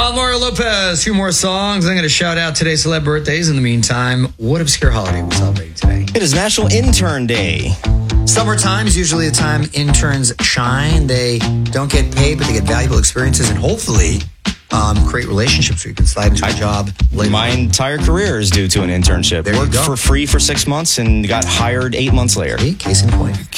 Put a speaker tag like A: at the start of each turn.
A: Mario Lopez, two more songs. I'm going to shout out today's celeb birthdays. In the meantime, what obscure holiday we celebrating today?
B: It is National Intern Day.
A: Summertime is usually the time interns shine. They don't get paid, but they get valuable experiences and hopefully create relationships where you can slide into a job later.
B: My entire career is due to an internship.
A: There you
B: Worked
A: go.
B: for free for 6 months and got hired 8 months later.
A: Case in point.